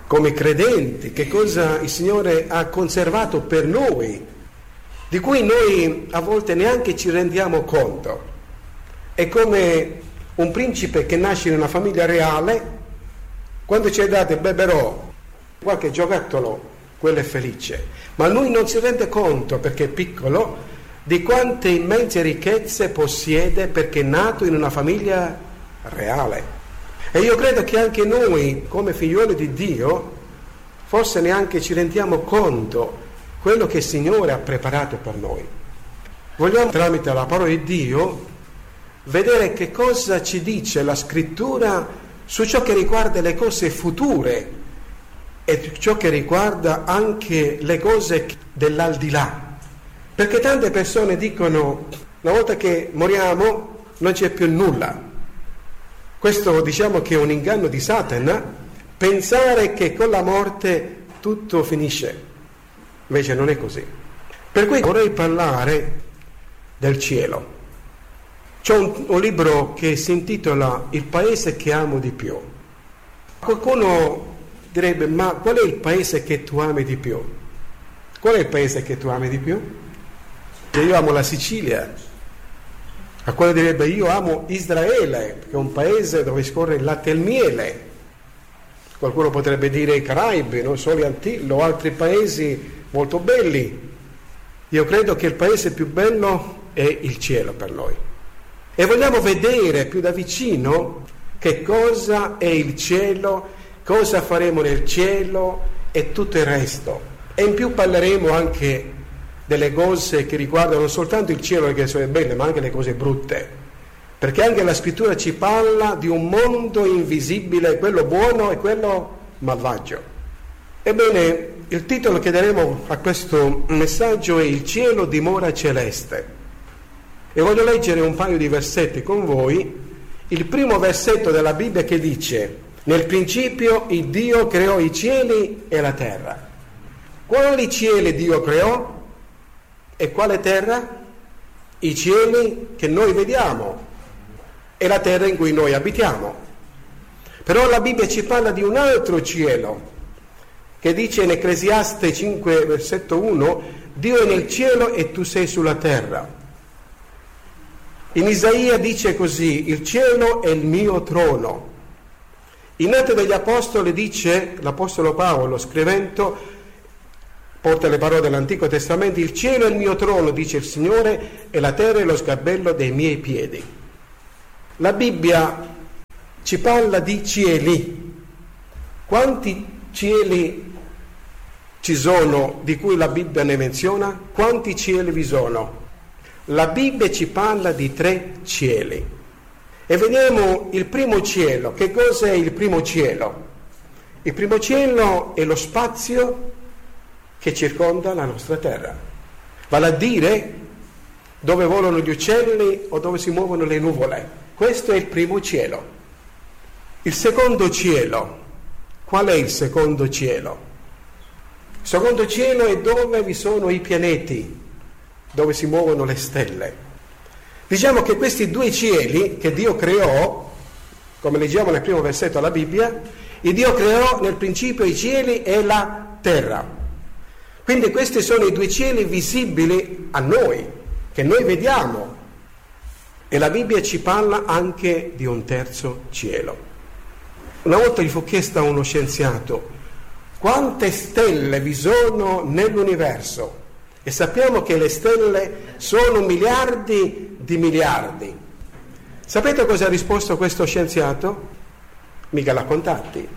come credenti, che cosa il Signore ha conservato per noi, di cui noi a volte neanche ci rendiamo conto. È come un principe che nasce in una famiglia reale, quando ci è dato il beberò, qualche giocattolo, quello è felice, ma lui non si rende conto, perché è piccolo, di quante immense ricchezze possiede perché è nato in una famiglia reale. E io credo che anche noi, come figlioli di Dio, forse neanche ci rendiamo conto quello che il Signore ha preparato per noi. Vogliamo, tramite la parola di Dio, vedere che cosa ci dice la Scrittura su ciò che riguarda le cose future e ciò che riguarda anche le cose dell'aldilà. Perché tante persone dicono, una volta che moriamo non c'è più nulla. Questo diciamo che è un inganno di Satana, pensare che con la morte tutto finisce. Invece non è così. Per cui vorrei parlare del cielo. C'è un libro che si intitola Il paese che amo di più. Qualcuno direbbe, ma qual è il paese che tu ami di più? Qual è il paese che tu ami di più? Io amo la Sicilia. A quello direbbe, io amo Israele, che è un paese dove scorre il latte e il miele. Qualcuno potrebbe dire i Caraibi, non solo gli Antille o altri paesi molto belli. Io credo che il paese più bello è il cielo per noi. E vogliamo vedere più da vicino che cosa è il cielo, cosa faremo nel cielo e tutto il resto. E in più parleremo anche delle cose che riguardano non soltanto il cielo, che sono belle, ma anche le cose brutte, perché anche la Scrittura ci parla di un mondo invisibile, quello buono e quello malvagio. Ebbene, il titolo che daremo a questo messaggio è Il cielo dimora celeste, e voglio leggere un paio di versetti con voi. Il primo versetto della Bibbia che dice: nel principio il Dio creò i cieli e la terra. Quali cieli Dio creò? E quale terra? I cieli che noi vediamo e la terra in cui noi abitiamo. Però la Bibbia ci parla di un altro cielo, che dice in Ecclesiaste 5 versetto 1: Dio è nel cielo e tu sei sulla terra. In Isaia dice così: il cielo è il mio trono. In Atti degli Apostoli dice l'Apostolo Paolo, scrivendo, porta le parole dell'Antico Testamento: il cielo è il mio trono, dice il Signore, e la terra è lo sgabello dei miei piedi. La Bibbia ci parla di cieli. Quanti cieli ci sono di cui la Bibbia ne menziona? Quanti cieli vi sono? La Bibbia ci parla di 3 cieli. E vediamo il primo cielo. Che cos'è il primo cielo? Il primo cielo è lo spazio che circonda la nostra terra, vale a dire dove volano gli uccelli o dove si muovono le nuvole. Questo è il primo cielo. Il secondo cielo, qual è il secondo cielo? Il secondo cielo è dove vi sono i pianeti, dove si muovono le stelle. Diciamo che questi 2 cieli che Dio creò, come leggiamo nel primo versetto della Bibbia, il Dio creò nel principio i cieli e la terra. Quindi questi sono i 2 cieli visibili a noi, che noi vediamo. E la Bibbia ci parla anche di un terzo cielo. Una volta gli fu chiesto a uno scienziato: quante stelle vi sono nell'universo? E sappiamo che le stelle sono miliardi di miliardi. Sapete cosa ha risposto questo scienziato? Mica l'ha contati.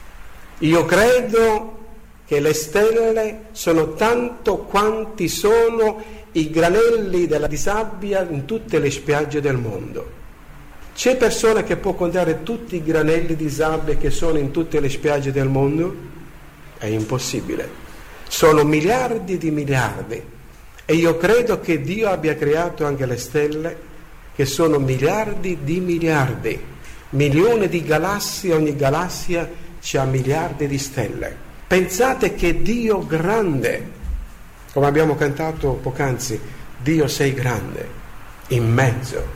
Io credo che le stelle sono tanto quanti sono i granelli di sabbia in tutte le spiagge del mondo. C'è persona che può contare tutti i granelli di sabbia che sono in tutte le spiagge del mondo? È impossibile. Sono miliardi di miliardi. E io credo che Dio abbia creato anche le stelle, che sono miliardi di miliardi. Milioni di galassie, ogni galassia c'ha miliardi di stelle. Pensate che Dio grande, come abbiamo cantato poc'anzi, Dio sei grande, immenso.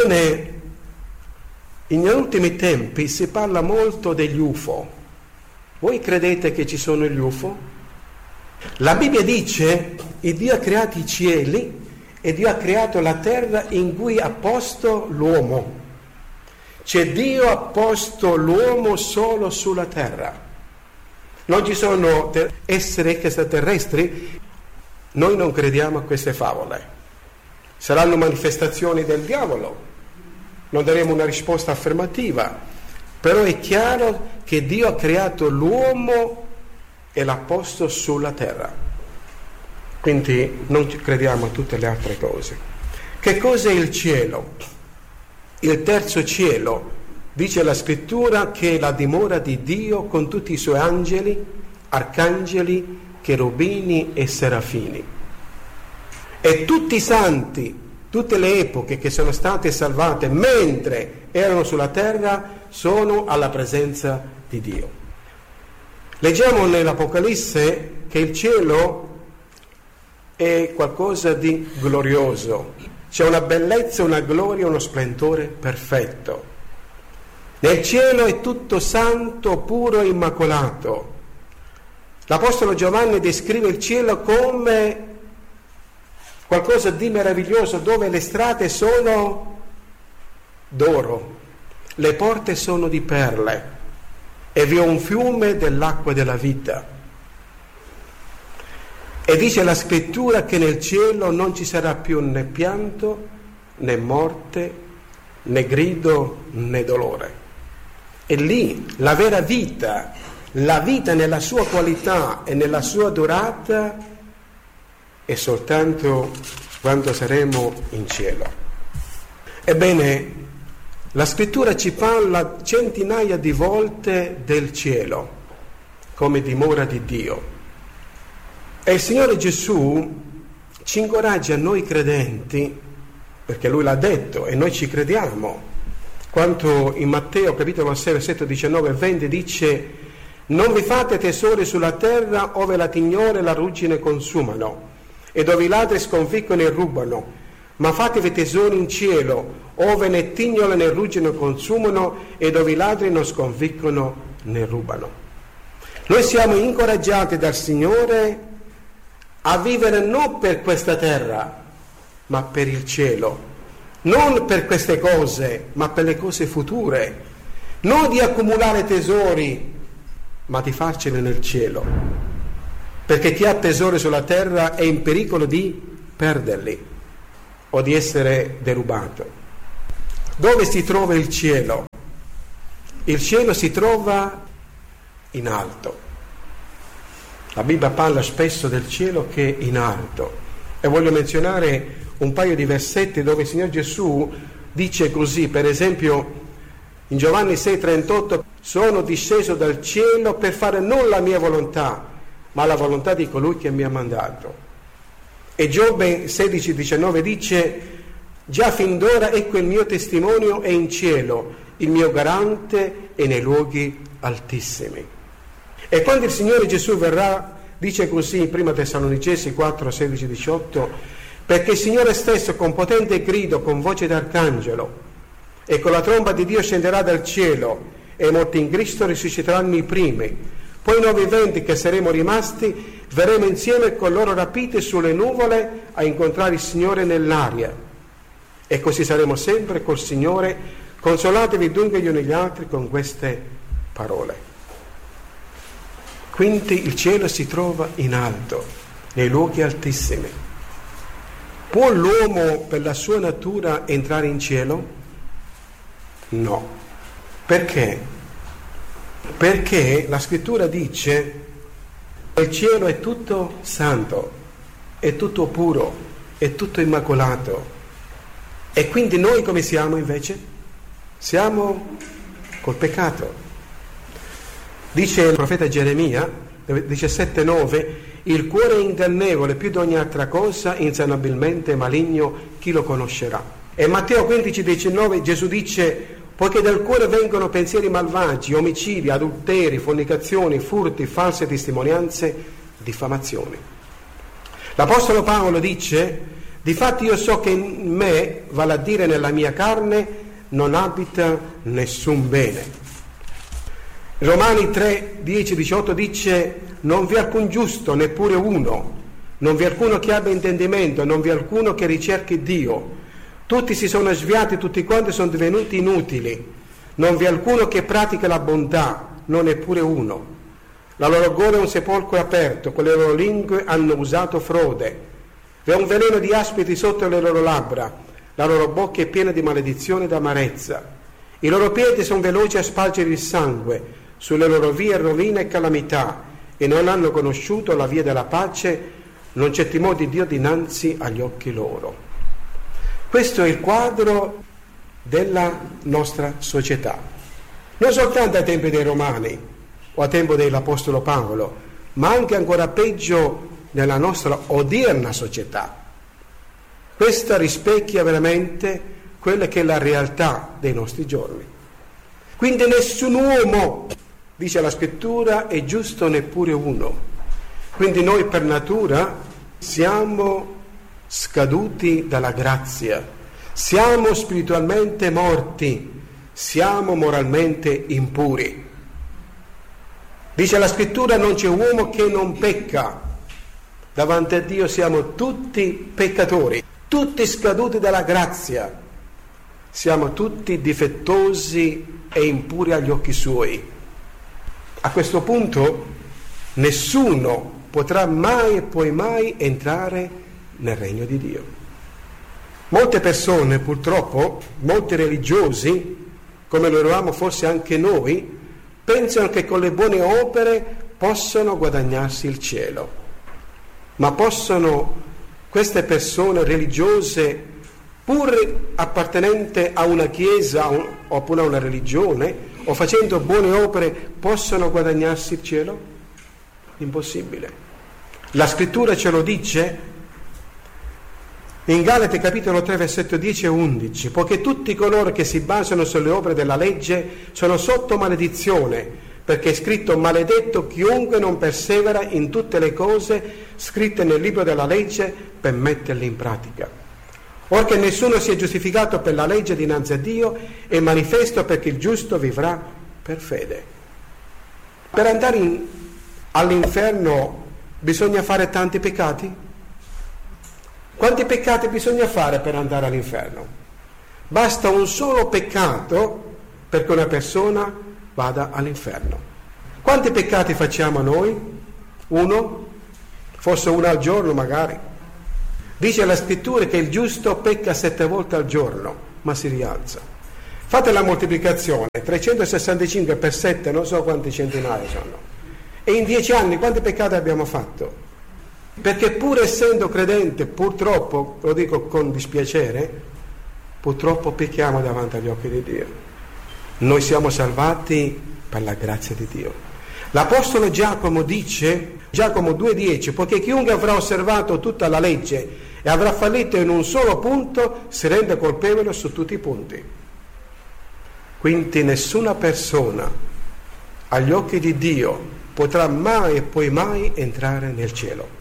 Ebbene, negli ultimi tempi si parla molto degli UFO. Voi credete che ci sono gli UFO? La Bibbia dice che Dio ha creato i cieli e Dio ha creato la terra in cui ha posto l'uomo. Cioè Dio ha posto l'uomo solo sulla terra. Non ci sono esseri extraterrestri. Noi non crediamo a queste favole. Saranno manifestazioni del diavolo. Non daremo una risposta affermativa. Però è chiaro che Dio ha creato l'uomo e l'ha posto sulla terra. Quindi non crediamo a tutte le altre cose. Che cos'è il cielo? Il terzo cielo, dice la scrittura, che è la dimora di Dio con tutti i suoi angeli, arcangeli, cherubini e serafini. E tutti i santi, tutte le epoche che sono state salvate mentre erano sulla terra, sono alla presenza di Dio. Leggiamo nell'Apocalisse che il cielo è qualcosa di glorioso. C'è una bellezza, una gloria, uno splendore perfetto. Nel cielo è tutto santo, puro e immacolato. L'Apostolo Giovanni descrive il cielo come qualcosa di meraviglioso, dove le strade sono d'oro, le porte sono di perle e vi è un fiume dell'acqua della vita. E dice la scrittura che nel cielo non ci sarà più né pianto, né morte, né grido, né dolore. E lì la vera vita, la vita nella sua qualità e nella sua durata, è soltanto quando saremo in cielo. Ebbene, la scrittura ci parla centinaia di volte del cielo come dimora di Dio. E il Signore Gesù ci incoraggia noi credenti, perché Lui l'ha detto e noi ci crediamo, quanto in Matteo capitolo 6, versetto 19 e 20 dice: non vi fate tesori sulla terra ove la tignore e la ruggine consumano e dove i ladri sconfiggono e rubano, ma fatevi tesori in cielo ove né tignole né ruggine consumano e dove i ladri non sconfiggono né rubano. Noi siamo incoraggiati dal Signore a vivere non per questa terra, ma per il cielo, non per queste cose, ma per le cose future, non di accumulare tesori, ma di farcene nel cielo, perché chi ha tesori sulla terra è in pericolo di perderli o di essere derubato. Dove si trova il cielo? Il cielo si trova in alto. La Bibbia parla spesso del cielo che è in alto, e voglio menzionare un paio di versetti dove il Signore Gesù dice così. Per esempio in Giovanni 6,38: sono disceso dal cielo per fare non la mia volontà, ma la volontà di colui che mi ha mandato. E Giobbe 16,19 dice: già fin d'ora ecco il mio testimonio è in cielo, il mio garante è nei luoghi altissimi. E quando il Signore Gesù verrà, dice così in 1 Tessalonicesi 4, 16, 18: perché il Signore stesso con potente grido, con voce d'arcangelo e con la tromba di Dio scenderà dal cielo, e i morti in Cristo risusciteranno i primi. Poi noi viventi che saremo rimasti verremo insieme con loro rapiti sulle nuvole a incontrare il Signore nell'aria, e così saremo sempre col Signore. Consolatevi dunque gli uni gli altri con queste parole. Quindi il cielo si trova in alto, nei luoghi altissimi. Può l'uomo per la sua natura entrare in cielo? No. Perché? Perché la scrittura dice che il cielo è tutto santo, è tutto puro, è tutto immacolato. E quindi noi come siamo invece? Siamo col peccato. Dice il profeta Geremia 17,9: il cuore è ingannevole più di ogni altra cosa, insannabilmente maligno, chi lo conoscerà? E Matteo 15,19 Gesù dice: poiché dal cuore vengono pensieri malvagi, omicidi, adulteri, fornicazioni, furti, false testimonianze, diffamazioni. L'Apostolo Paolo dice: difatti io so che in me, vale a dire nella mia carne, non abita nessun bene. Romani 3, 10, 18 dice: non vi è alcun giusto, neppure uno, non vi è alcuno che abbia intendimento, non vi è alcuno che ricerchi Dio. Tutti si sono sviati, tutti quanti sono divenuti inutili. Non vi è alcuno che pratica la bontà, non neppure uno. La loro gola è un sepolcro aperto, con le loro lingue hanno usato frode. Vi è un veleno di aspidi sotto le loro labbra, la loro bocca è piena di maledizione e di amarezza. I loro piedi sono veloci a spargere il sangue, sulle loro vie rovina e calamità, e non hanno conosciuto la via della pace, non c'è timore di Dio dinanzi agli occhi loro. Questo è il quadro della nostra società, non soltanto ai tempi dei Romani o a tempo dell'Apostolo Paolo, ma anche ancora peggio nella nostra odierna società. Questa rispecchia veramente quella che è la realtà dei nostri giorni. Quindi nessun uomo, dice la Scrittura, è giusto neppure uno. Quindi noi per natura siamo scaduti dalla grazia, siamo spiritualmente morti, siamo moralmente impuri. Dice la Scrittura: non c'è uomo che non pecca. Davanti a Dio siamo tutti peccatori, tutti scaduti dalla grazia, siamo tutti difettosi e impuri agli occhi Suoi. A questo punto nessuno potrà mai e poi mai entrare nel regno di Dio. Molte persone, purtroppo, molti religiosi, come lo eravamo forse anche noi, pensano che con le buone opere possano guadagnarsi il cielo. Ma possono queste persone religiose, pur appartenente a una chiesa oppure a una religione, o facendo buone opere, possono guadagnarsi il cielo? Impossibile. La Scrittura ce lo dice in Galati capitolo 3 versetto 10 e 11: poiché tutti coloro che si basano sulle opere della legge sono sotto maledizione, perché è scritto: maledetto chiunque non persevera in tutte le cose scritte nel libro della legge per metterle in pratica. Or che nessuno sia giustificato per la legge dinanzi a Dio, è manifesto perché il giusto vivrà per fede. Per andare all'inferno bisogna fare tanti peccati? Quanti peccati bisogna fare per andare all'inferno? Basta un solo peccato perché una persona vada all'inferno. Quanti peccati facciamo noi? Uno? Forse uno al giorno magari. Dice la Scrittura che il giusto pecca 7 volte al giorno, ma si rialza. Fate la moltiplicazione: 365 per 7 non so quanti centinaia sono. E in 10 anni quanti peccati abbiamo fatto? Perché pur essendo credente, purtroppo, lo dico con dispiacere, purtroppo pecchiamo davanti agli occhi di Dio. Noi siamo salvati per la grazia di Dio. L'Apostolo Giacomo dice, Giacomo 2,10: poiché chiunque avrà osservato tutta la legge e avrà fallito in un solo punto, si rende colpevole su tutti i punti. Quindi nessuna persona agli occhi di Dio potrà mai e poi mai entrare nel cielo.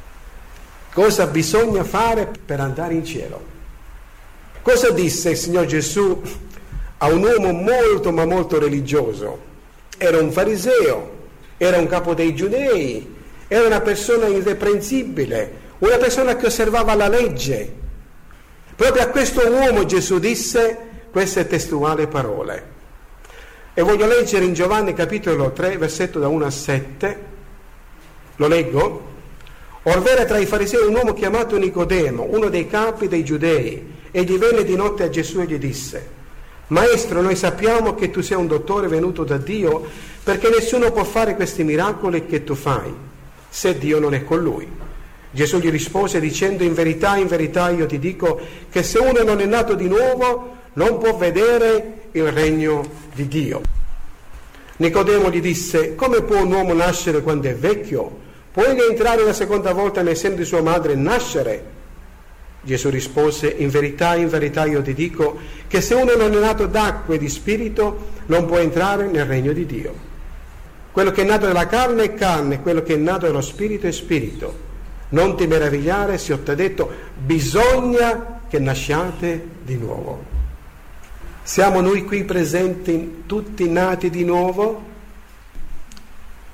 Cosa bisogna fare per andare in cielo? Cosa disse il Signor Gesù a un uomo molto ma molto religioso? Era un fariseo, era un capo dei giudei, era una persona irreprensibile, una persona che osservava la legge. Proprio a questo uomo Gesù disse queste testuali parole. E voglio leggere in Giovanni capitolo 3, versetto da 1 a 7. Lo leggo. Orv'era tra i farisei un uomo chiamato Nicodemo, uno dei capi dei giudei. Egli venne di notte a Gesù e gli disse: Maestro, noi sappiamo che tu sei un dottore venuto da Dio, perché nessuno può fare questi miracoli che tu fai, se Dio non è con lui. Gesù gli rispose dicendo: in verità io ti dico che se uno non è nato di nuovo non può vedere il regno di Dio. Nicodemo gli disse: come può un uomo nascere quando è vecchio? Può egli entrare una seconda volta nel seno di sua madre e nascere? Gesù rispose: in verità io ti dico che se uno non è nato d'acqua e di spirito non può entrare nel regno di Dio. Quello che è nato dalla carne è carne, quello che è nato dallo spirito è spirito. Non ti meravigliare se io ti ho detto: bisogna che nasciate di nuovo. Siamo noi qui presenti tutti nati di nuovo?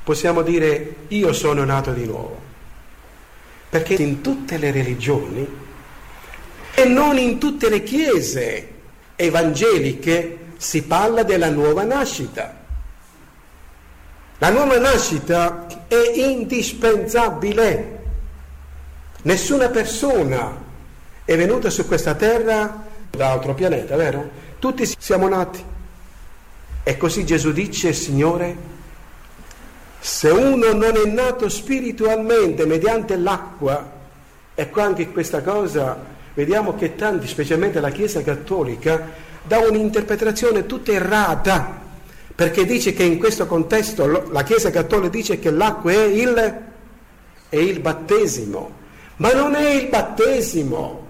possiamo dire io sono nato di nuovo. Perché in tutte le religioni e non in tutte le chiese evangeliche si parla della nuova nascita. La nuova nascita è indispensabile. Nessuna persona è venuta su questa terra da altro pianeta, vero? Tutti siamo nati. E così Gesù dice, Signore, se uno non è nato spiritualmente mediante l'acqua, ecco anche questa cosa, vediamo che tanti, specialmente la Chiesa Cattolica, dà un'interpretazione tutta errata, perché dice che in questo contesto la Chiesa Cattolica dice che l'acqua è il battesimo, ma non è il battesimo.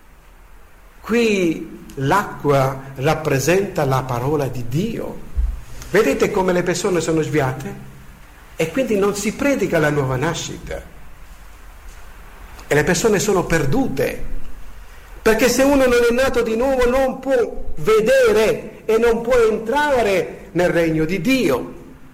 Qui l'acqua rappresenta la parola di Dio. Vedete come le persone sono sviate? E quindi non si predica la nuova nascita. E le persone sono perdute. Perché se uno non è nato di nuovo non può vedere e non può entrare nel regno di Dio.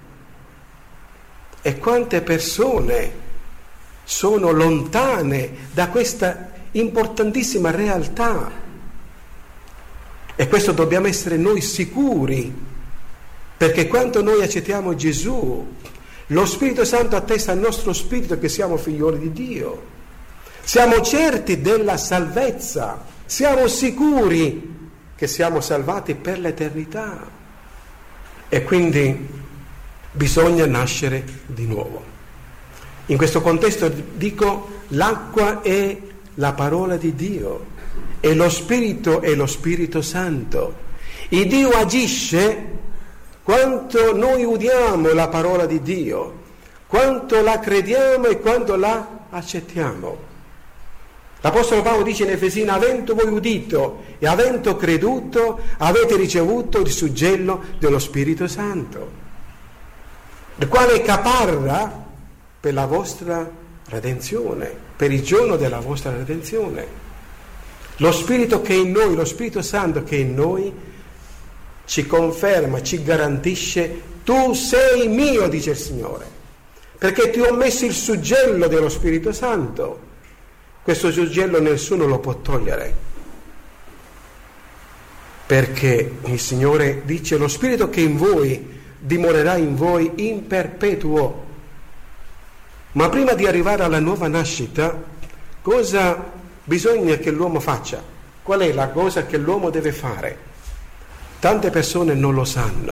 E quante persone sono lontane da questa importantissima realtà. E questo dobbiamo essere noi sicuri, perché quando noi accettiamo Gesù, lo Spirito Santo attesta al nostro spirito che siamo figlioli di Dio. Siamo certi della salvezza, siamo sicuri che siamo salvati per l'eternità. E quindi bisogna nascere di nuovo. In questo contesto dico, l'acqua è la parola di Dio e lo Spirito è lo Spirito Santo. Il Dio agisce quanto noi udiamo la parola di Dio, quanto la crediamo e quanto la accettiamo. L'Apostolo Paolo dice in Efesini, avendo voi udito e avendo creduto, avete ricevuto il suggello dello Spirito Santo, il quale caparra per la vostra redenzione, per il giorno della vostra redenzione. Lo Spirito che è in noi, lo Spirito Santo che è in noi, ci conferma, ci garantisce, tu sei mio, dice il Signore, perché ti ho messo il suggello dello Spirito Santo. Questo suggello nessuno lo può togliere, perché il Signore dice, lo Spirito che è in voi dimorerà in voi in perpetuo. Ma prima di arrivare alla nuova nascita, cosa bisogna che l'uomo faccia? Qual è la cosa che l'uomo deve fare? Tante persone non lo sanno.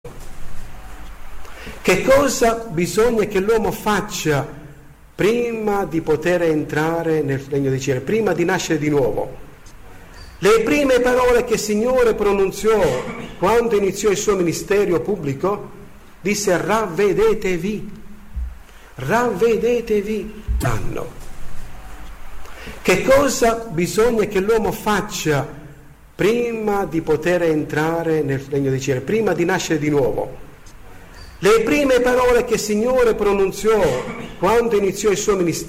Che cosa bisogna che l'uomo faccia prima di poter entrare nel regno dei cieli, prima di nascere di nuovo? Le prime parole che il Signore pronunziò quando iniziò il suo ministero pubblico, disse ravvedetevi. Ravvedetevi. Che cosa bisogna che l'uomo faccia prima di poter entrare nel regno dei cieli, prima di nascere di nuovo? Le prime parole che il Signore pronunziò quando iniziò il suo ministero